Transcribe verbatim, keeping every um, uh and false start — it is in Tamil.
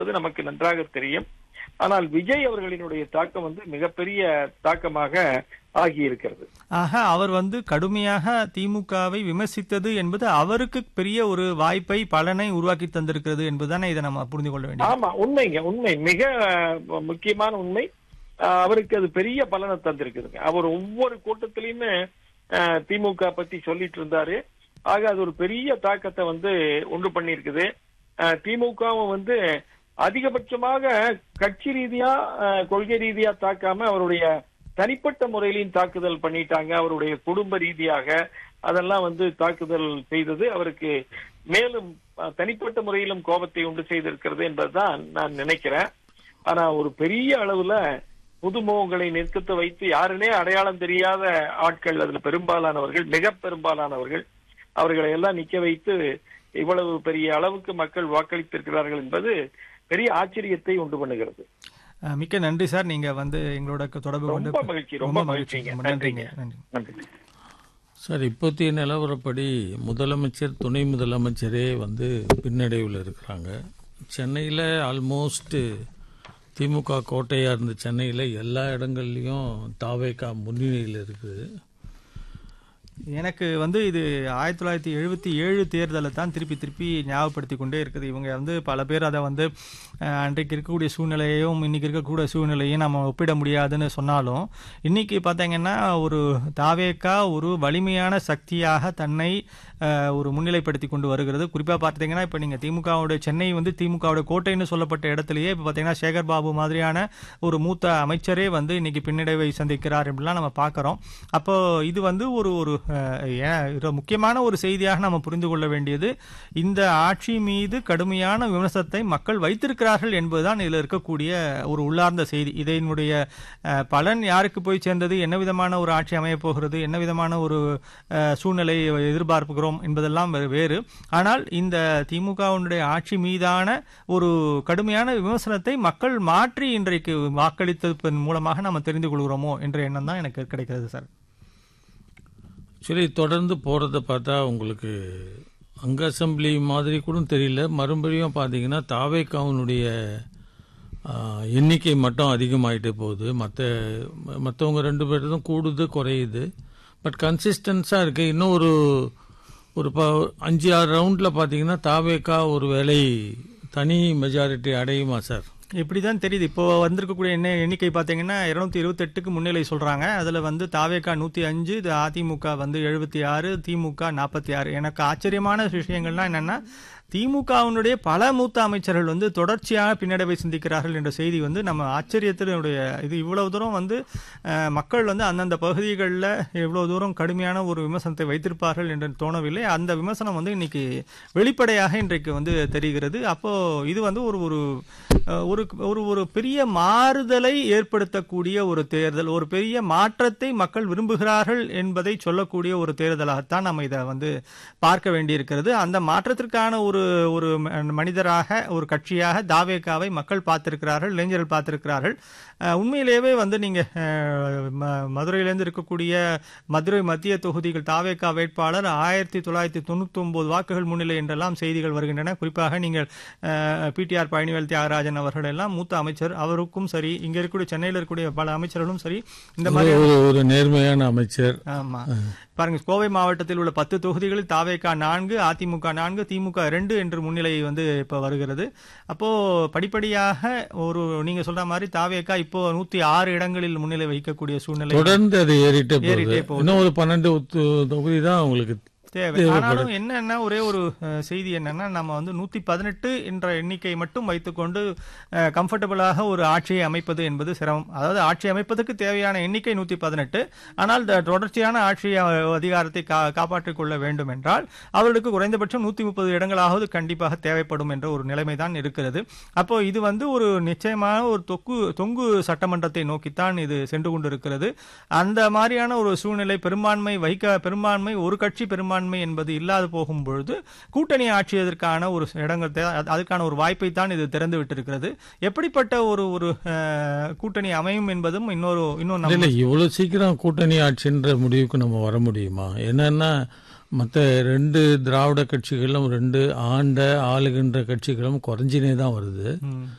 நமக்கு நன்றாக தெரியும். ஆனால் விஜய் அவர்களினுடைய தாக்கம் வந்து மிகப்பெரிய தாக்கமாக ஆகி இருக்கிறது. ஆக அவர் வந்து கடுமையாக திமுகவை விமர்சித்தது என்பது அவருக்கு பெரிய ஒரு வாய்ப்பை பலனை உருவாக்கி தந்திருக்கிறது என்பதுதானே இதை நம்ம புரிந்து கொள்ள வேண்டும். ஆமா, உண்மைங்க, உண்மை, மிக முக்கியமான உண்மை. அவருக்கு அது பெரிய பலனை தந்திருக்குதுங்க. அவர் ஒவ்வொரு கூட்டத்திலையுமே திமுக பத்தி சொல்லிட்டு இருந்தாரு. ஆக அது ஒரு பெரிய தாக்கத்தை வந்து உண்டு பண்ணிருக்குது. திமுகவும் வந்து அதிகபட்சமாக கட்சி ரீதியா கொள்கை ரீதியா தாக்காம அவருடைய தனிப்பட்ட முறையிலையும் தாக்குதல் பண்ணிட்டாங்க. அவருடைய குடும்ப ரீதியாக அதெல்லாம் வந்து தாக்குதல் செய்தது அவருக்கு மேலும் தனிப்பட்ட முறையிலும் கோபத்தை உண்டு செய்திருக்கிறது என்பதுதான் நான் நினைக்கிறேன். ஆனா ஒரு பெரிய அளவுல புதுமுகங்களை நிற்கத்தை வைத்து யாருனே அடையாளம் தெரியாத ஆட்கள், அதுல பெரும்பாலானவர்கள், மிக பெரும்பாலானவர்கள், அவர்களை எல்லாம் நிக்க வைத்து இவ்வளவு பெரிய அளவுக்கு மக்கள் வாக்களித்திருக்கிறார்கள் என்பது பெரிய ஆச்சரியத்தை உண்டு பண்ணுகிறது. மிக்க நன்றி சார். நீங்க வந்து எங்களோட தொடர்பு கொண்டு ரொம்ப மகிழ்ச்சி, ரொம்ப மகிழ்ச்சிங்க. நன்றிங்க. நன்றி சார். இப்போதைய நிலவரப்படி முதலமைச்சர், துணை முதலமைச்சரே வந்து பின்னடைவில் இருக்கிறாங்க. சென்னையில் ஆல்மோஸ்ட் திமுக கோட்டையாக இருந்த சென்னையில் எல்லா இடங்கள்லையும் தாவேகா முன்னணியில் இருக்குது. எனக்கு வந்து இது ஆயிரத்தி தொள்ளாயிரத்தி எழுபத்தி ஏழு தேர்தலை தான் திருப்பி திருப்பி ஞாபகப்படுத்தி கொண்டே இருக்குது. இவங்க வந்து பல பேர் அதை வந்து அன்றைக்கு இருக்கக்கூடிய சூழ்நிலையையும் இன்னைக்கு இருக்கக்கூடிய சூழ்நிலையும் நம்ம ஒப்பிட முடியாதுன்னு சொன்னாலும், இன்னைக்கு பார்த்தீங்கன்னா ஒரு தாவேகா ஒரு வலிமையான சக்தியாக தன்னை ஒரு முன்னிலைப்படுத்தி கொண்டு வருகிறது. குறிப்பாக பார்த்தீங்கன்னா இப்போ நீங்கள் திமுகவுடைய சென்னை வந்து திமுகவுடைய கோட்டைன்னு சொல்லப்பட்ட இடத்துலையே இப்போ பார்த்தீங்கன்னா சேகர் பாபு மாதிரியான ஒரு மூத்த அமைச்சரே வந்து இன்னைக்கு பின்னடைவை சந்திக்கிறார் அப்படிலாம் நம்ம பார்க்குறோம். அப்போ இது வந்து ஒரு ஒரு முக்கியமான ஒரு செய்தியாக நம்ம புரிந்து கொள்ள வேண்டியது, இந்த ஆட்சி மீது கடுமையான விமர்சனத்தை மக்கள் வைத்திருக்கிறார்கள் என்பதுதான் இதில் இருக்கக்கூடிய ஒரு உள்ளார்ந்த செய்தி. இதனுடைய பலன் யாருக்கு போய் சேர்ந்தது, என்ன விதமான ஒரு ஆட்சி அமையப் போகிறது, என்ன விதமான ஒரு சூழ்நிலை எதிர்பார்ப்புகிறோம் என்பதெல்லாம் வேறு. ஆனால் இந்த திமுகவினுடைய ஆட்சி மீதான ஒரு கடுமையான விமர்சனத்தை மக்கள் மாற்றி இன்றைக்கு வாக்களித்ததன் மூலமாக நம்ம தெரிந்து கொள்கிறோமோ என்ற எண்ணம் தான் எனக்கு கிடைக்கிறது சார். சரி, தொடர்ந்து போகிறத பார்த்தா உங்களுக்கு அங்க அசம்பிளி மாதிரி கூட தெரியல. மறுபடியும் பார்த்தீங்கன்னா தாவேகாவினுடைய எண்ணிக்கை மட்டும் அதிகமாகிட்டே போகுது. மற்ற மற்றவங்க ரெண்டு பேரும் கூடுது குறையுது. பட் கன்சிஸ்டன்ஸாக இருக்குது. இன்னும் ஒரு ஒரு ப அஞ்சு ஆறு ரவுண்டில் பார்த்தீங்கன்னா தாவேகா ஒரு வேளை தனி மெஜாரிட்டி அடையுமா சார்? இப்படிதான் தெரியுது. இப்போ வந்திருக்கக்கூடிய என்ன எண்ணிக்கை பார்த்தீங்கன்னா இருநூத்தி இருபத்தி எட்டுக்கு முன்னிலை சொல்றாங்க. அதுல வந்து தாவேகா நூத்தி அஞ்சு, அதிமுக வந்து எழுபத்தி ஆறு, திமுக நாற்பத்தி ஆறு. எனக்கு ஆச்சரியமான விஷயங்கள்லாம் என்னன்னா, திமுகவினுடைய பல மூத்த அமைச்சர்கள் வந்து தொடர்ச்சியாக பின்னடைவை சந்திக்கிறார்கள் என்ற செய்தி வந்து நம்ம ஆச்சரியத்தினுடைய இது. இவ்வளவு தூரம் வந்து மக்கள் வந்து அந்தந்த பகுதிகளில் இவ்வளவு தூரம் கடுமையான ஒரு விமர்சனத்தை வைத்திருப்பார்கள் என்று தோணவில்லை. அந்த விமர்சனம் வந்து இன்னைக்கு வெளிப்படையாக இன்றைக்கு வந்து தெரிகிறது. அப்போ இது வந்து ஒரு ஒரு ஒரு ஒரு பெரிய மாறுதலை ஏற்படுத்தக்கூடிய ஒரு தேர்தல், ஒரு பெரிய மாற்றத்தை மக்கள் விரும்புகிறார்கள் என்பதை சொல்லக்கூடிய ஒரு தேர்தலாகத்தான் நம்ம இதை வந்து பார்க்க வேண்டியிருக்கிறது. அந்த மாற்றத்திற்கான ஒரு ஒரு மனிதராக, ஒரு கட்சியாக தாவேகாவை மக்கள் பார்த்திருக்கிறார்கள், இளைஞர்கள் பார்த்திருக்கிறார்கள். உண்மையிலேயே வந்து நீங்க மதுரையிலிருந்து இருக்கக்கூடிய மதுரை மத்திய தொகுதிகள் தாவேகா வேட்பாளர் ஆயிரத்தி தொள்ளாயிரத்தி தொண்ணூத்தி ஒன்பது வாக்குகள் முன்னிலை என்றெல்லாம் செய்திகள் வருகின்றன. குறிப்பாக நீங்கள் பிடிஆர் பழனிவேல் தியாகராஜன் அவர்கள் எல்லாம் மூத்த அமைச்சர், அவருக்கும் சரி, இங்க இருக்கக்கூடிய சென்னையில் இருக்கக்கூடிய பல அமைச்சர்களும் சரி, இந்த மாதிரி ஒரு நேர்மையான அமைச்சர். ஆமா, பாருங்க, கோவை மாவட்டத்தில் உள்ள பத்து தொகுதிகளில் தாவேகா நான்கு, அதிமுக நான்கு, திமுக இரண்டு என்று முன்னிலை வந்து இப்ப வருகிறது. அப்போ படிப்படியாக ஒரு நீங்க சொல்ற மாதிரி தாவேகா இப்போ நூத்தி ஆறு இடங்களில் முன்னிலை வைக்கக்கூடிய சூழ்நிலை தொடர்ந்து அது ஏறிட்டே போகுது. இன்னும் ஒரு பன்னெண்டு தொகுதி தான் உங்களுக்கு தேவை. ஆனாலும் என்னன்னா ஒரே ஒரு செய்தி என்னன்னா, நம்ம வந்து நூத்தி பதினெட்டு என்ற எண்ணிக்கை மட்டும் வைத்துக்கொண்டு கம்ஃபர்டபுளாக ஒரு ஆட்சியை அமைப்பது என்பது சிரமம். அதாவது ஆட்சி அமைப்பதற்கு தேவையான எண்ணிக்கை நூத்தி பதினெட்டு, ஆனால் தொடர்ச்சியான ஆட்சி அதிகாரத்தை காப்பாற்றிக் கொள்ள வேண்டும் என்றால் அவர்களுக்கு குறைந்தபட்சம் நூத்தி முப்பது இடங்களாவது கண்டிப்பாக தேவைப்படும் என்ற ஒரு நிலைமை தான் இருக்கிறது. அப்போ இது வந்து ஒரு நிச்சயமான ஒரு தொக்கு தொங்கு சட்டமன்றத்தை நோக்கித்தான் இது சென்று கொண்டிருக்கிறது. அந்த மாதிரியான ஒரு சூழ்நிலை, பெரும்பான்மை வைக்க பெரும்பான்மை ஒரு கட்சி பெரும்பான்மை என்பது இல்லாது போகும் பொழுது கூட்டணி ஆட்சியதற்கான ஒரு இடங்கள், அதுக்கான ஒரு வாய்ப்பை தான் இது திறந்து விட்டிருக்கிறது. எப்படிப்பட்ட ஒரு ஒரு கூட்டணி அமையும் என்பதும் இன்னொரு இன்னொரு இவ்வளவு சீக்கிரம் கூட்டணி ஆட்சின்ற முடிவுக்கு நம்ம வர முடியுமா? என்னன்னா மற்ற ரெண்டு திராவிட கட்சிகளும் ரெண்டு ஆண்ட ஆளுகின்ற கட்சிகளும் குறைஞ்சினே தான் வருது.